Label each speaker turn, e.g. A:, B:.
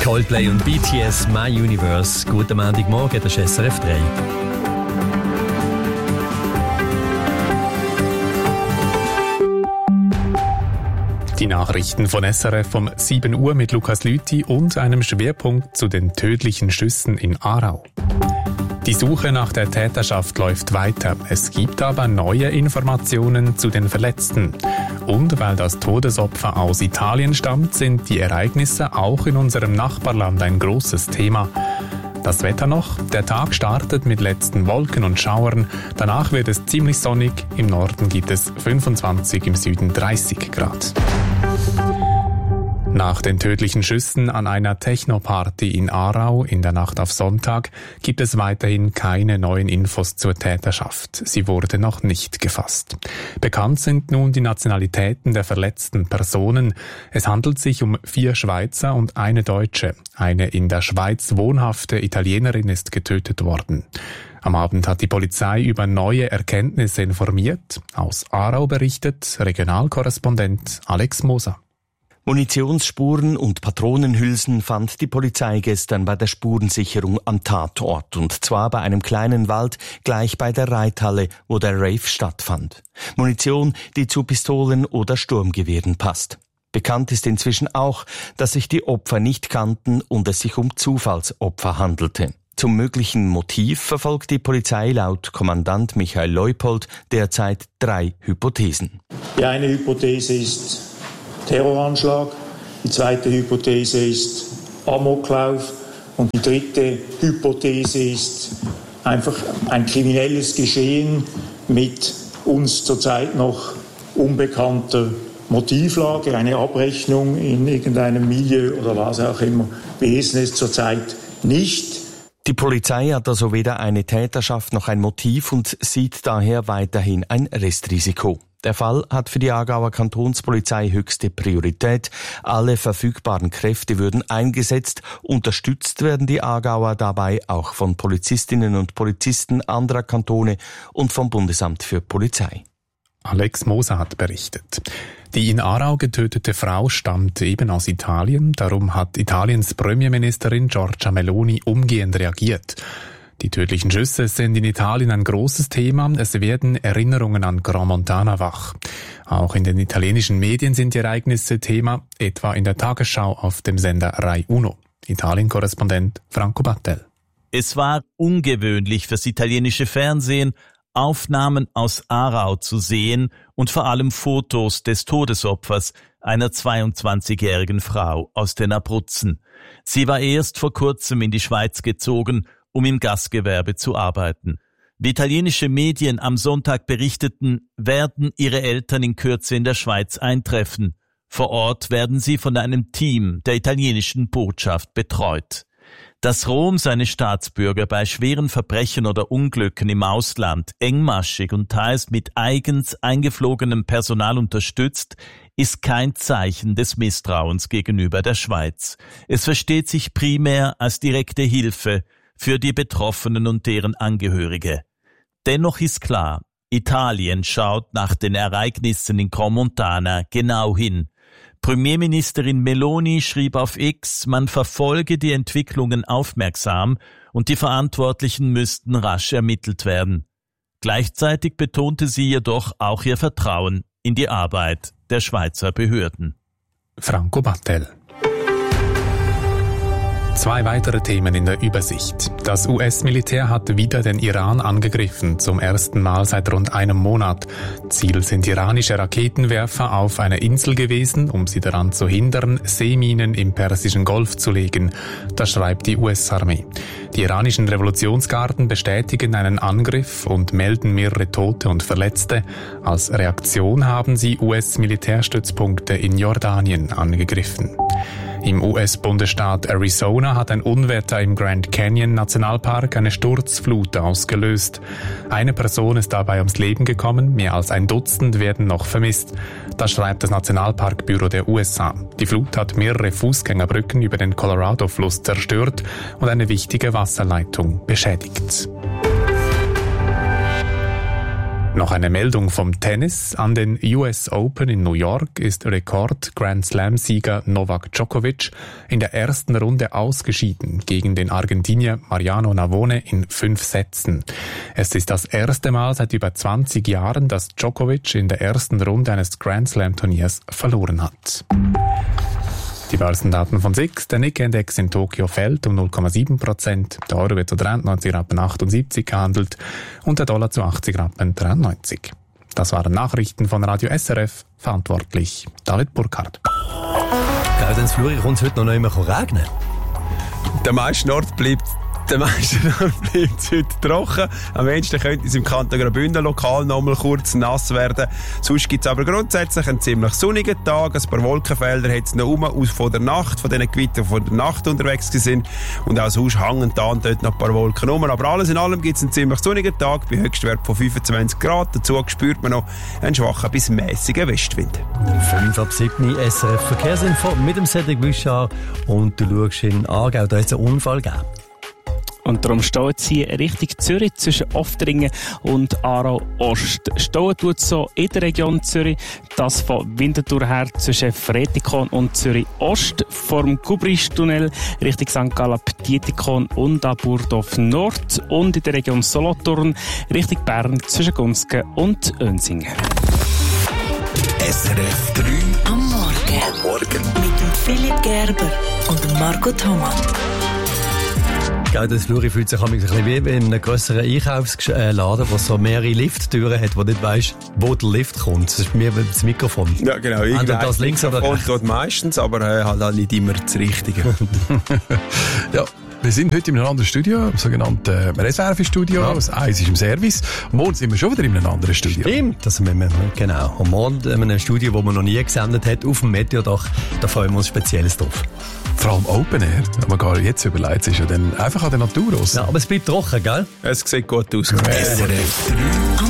A: Coldplay und BTS, My Universe. Guten Montagmorgen, das ist SRF 3.
B: Die Nachrichten von SRF um 7 Uhr mit Lukas Lüthi und einem Schwerpunkt zu den tödlichen Schüssen in Aarau. Die Suche nach der Täterschaft läuft weiter. Es gibt aber neue Informationen zu den Verletzten. Und weil das Todesopfer aus Italien stammt, sind die Ereignisse auch in unserem Nachbarland ein großes Thema. Das Wetter noch. Der Tag startet mit letzten Wolken und Schauern. Danach wird es ziemlich sonnig. Im Norden gibt es 25, im Süden 30 Grad. Nach den tödlichen Schüssen an einer Techno-Party in Aarau in der Nacht auf Sonntag gibt es weiterhin keine neuen Infos zur Täterschaft. Sie wurde noch nicht gefasst. Bekannt sind nun die Nationalitäten der verletzten Personen. Es handelt sich um 4 Schweizer und eine Deutsche. Eine in der Schweiz wohnhafte Italienerin ist getötet worden. Am Abend hat die Polizei über neue Erkenntnisse informiert. Aus Aarau berichtet Regionalkorrespondent Alex Moser.
C: Munitionsspuren und Patronenhülsen fand die Polizei gestern bei der Spurensicherung am Tatort, und zwar bei einem kleinen Wald gleich bei der Reithalle, wo der Rave stattfand. Munition, die zu Pistolen oder Sturmgewehren passt. Bekannt ist inzwischen auch, dass sich die Opfer nicht kannten und es sich um Zufallsopfer handelte. Zum möglichen Motiv verfolgt die Polizei laut Kommandant Michael Leupold derzeit 3 Hypothesen.
D: Die eine Hypothese ist Terroranschlag, die zweite Hypothese ist Amoklauf und die dritte Hypothese ist einfach ein kriminelles Geschehen mit uns zurzeit noch unbekannter Motivlage, eine Abrechnung in irgendeinem Milieu oder was auch immer. Wir wissen es zurzeit nicht.
C: Die Polizei hat also weder eine Täterschaft noch ein Motiv und sieht daher weiterhin ein Restrisiko. Der Fall hat für die Aargauer Kantonspolizei höchste Priorität. Alle verfügbaren Kräfte würden eingesetzt. Unterstützt werden die Aargauer dabei auch von Polizistinnen und Polizisten anderer Kantone und vom Bundesamt für Polizei.
B: Alex Moser hat berichtet. Die in Aarau getötete Frau stammt eben aus Italien. Darum hat Italiens Premierministerin Giorgia Meloni umgehend reagiert. Die tödlichen Schüsse sind in Italien ein großes Thema. Es werden Erinnerungen an Grand Montana wach. Auch in den italienischen Medien sind die Ereignisse Thema, etwa in der Tagesschau auf dem Sender Rai Uno. Italien-Korrespondent Franco Battel.
E: Es war ungewöhnlich fürs italienische Fernsehen, Aufnahmen aus Aarau zu sehen und vor allem Fotos des Todesopfers, einer 22-jährigen Frau aus den Abruzzen. Sie war erst vor kurzem in die Schweiz gezogen, um im Gastgewerbe zu arbeiten. Wie italienische Medien am Sonntag berichteten, werden ihre Eltern in Kürze in der Schweiz eintreffen. Vor Ort werden sie von einem Team der italienischen Botschaft betreut. Dass Rom seine Staatsbürger bei schweren Verbrechen oder Unglücken im Ausland engmaschig und teils mit eigens eingeflogenem Personal unterstützt, ist kein Zeichen des Misstrauens gegenüber der Schweiz. Es versteht sich primär als direkte Hilfe für die Betroffenen und deren Angehörige. Dennoch ist klar, Italien schaut nach den Ereignissen in Grand Montana genau hin. Premierministerin Meloni schrieb auf X, man verfolge die Entwicklungen aufmerksam und die Verantwortlichen müssten rasch ermittelt werden. Gleichzeitig betonte sie jedoch auch ihr Vertrauen in die Arbeit der Schweizer Behörden.
B: Franco Battel. 2 weitere Themen in der Übersicht. Das US-Militär hat wieder den Iran angegriffen, zum ersten Mal seit rund einem Monat. Ziel sind iranische Raketenwerfer auf einer Insel gewesen, um sie daran zu hindern, Seeminen im Persischen Golf zu legen. Das schreibt die US-Armee. Die iranischen Revolutionsgarden bestätigen einen Angriff und melden mehrere Tote und Verletzte. Als Reaktion haben sie US-Militärstützpunkte in Jordanien angegriffen. Im US-Bundesstaat Arizona hat ein Unwetter im Grand Canyon Nationalpark eine Sturzflut ausgelöst. Eine Person ist dabei ums Leben gekommen, mehr als ein Dutzend werden noch vermisst. Das schreibt das Nationalparkbüro der USA. Die Flut hat mehrere Fußgängerbrücken über den Colorado-Fluss zerstört und eine wichtige Wasserleitung beschädigt. Noch eine Meldung vom Tennis. An den US Open in New York ist Rekord-Grand-Slam-Sieger Novak Djokovic in der ersten Runde ausgeschieden gegen den Argentinier Mariano Navone in 5 Sätzen. Es ist das erste Mal seit über 20 Jahren, dass Djokovic in der ersten Runde eines Grand-Slam-Turniers verloren hat. Die Börsendaten von SIX. Der Nikkei-Index in Tokio fällt um 0,7%. Der Euro wird zu 93,78 gehandelt und der Dollar zu 80,93. Das waren Nachrichten von Radio SRF. Verantwortlich David Burkhardt.
A: Gell, dann Fluri, kommt es heute noch nicht mehr regnen?
F: Der meiste Ort bleibt heute trocken. Am wenigsten könnte es im Kanton Graubünden lokal noch mal kurz nass werden. Sonst gibt es aber grundsätzlich einen ziemlich sonnigen Tag. Ein paar Wolkenfelder hat es noch von der Nacht, von diesen Gewittern, die von der Nacht unterwegs sind. Und auch sonst hängen da und dort noch ein paar Wolken rum. Aber alles in allem gibt es einen ziemlich sonnigen Tag bei Höchstwert von 25 Grad. Dazu spürt man noch einen schwachen bis mäßigen Westwind.
A: 5 ab 7 SRF Verkehrsinfo mit dem Cedric Bouchard. Und du schaust in Aargau, da hat es einen Unfall gegeben.
G: Und darum steht es hier Richtung Zürich zwischen Oftringen und Aarau Ost. Stauen tut es so in der Region Zürich, das von Winterthur her zwischen Fretikon und Zürich Ost, vom Kubristunnel Richtung St. Gallen-Dietikon und an Burdorf Nord und in der Region Solothurn Richtung Bern zwischen Gunzgen und Önsingen.
H: SRF 3 am Morgen. Mit dem Philipp Gerber und dem Marco Thomas.
A: Gell, das Fluri fühlt sich ein bisschen wie in einem grösseren Einkaufsladen, wo so mehrere Lifttüren hat, wo du nicht weisst, wo der Lift kommt. Das ist mir das Mikrofon.
F: Ja, genau.
A: Das links oder rechts?
F: Und meistens, aber halt nicht immer das Richtige.
I: Ja. Wir sind heute in einem anderen Studio, im sogenannten Reservestudio. Ja. Das eins ist im Service. Morgen sind wir schon wieder in einem anderen Studio.
A: Stimmt, genau. Und morgen in einem Studio, das man noch nie gesendet hat, auf dem Meteordach, da freuen wir uns Spezielles drauf.
I: Vor allem Open Air, aber gar jetzt überlegt, ist ja dann einfach an der Natur raus.
A: Ja, aber es bleibt trocken, gell?
F: Es sieht gut aus.
H: SRF 3